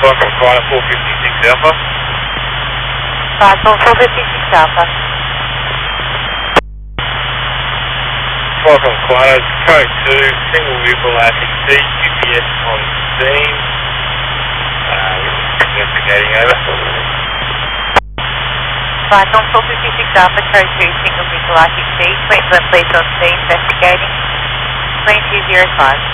Falcon Quad 456 Alpha. Falcon 456 Alpha. Falcon Quad code 2, single vehicle RTC, GPS on scene. Investigating over. Falcon 456 Alpha, code 2, single vehicle RTC, Queensland Police on scene, investigating. 2205.